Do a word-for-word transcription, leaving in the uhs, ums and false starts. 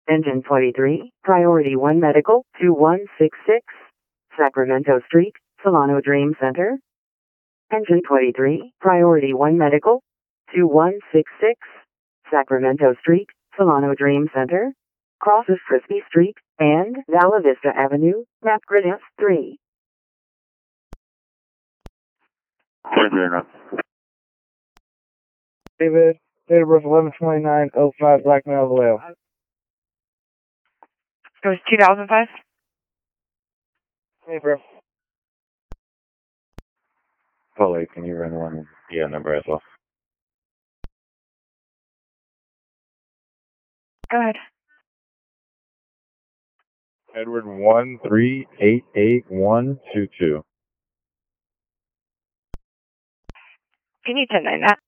Engine twenty-three, Priority one Medical, two one six six, Sacramento Street, Solano Dream Center. Engine twenty-three, Priority one Medical, two one six six, Sacramento Street, Solano Dream Center. Crosses Frisbee Street and Vala Vista Avenue, map grid F three. David, date of birth eleven twenty-nine oh five, Black Male Vallejo. It was two thousand five? Hey, bro. Polly, can you run one P O number as well? Go ahead. Edward one three eight eight one two two. Can you ten nine that?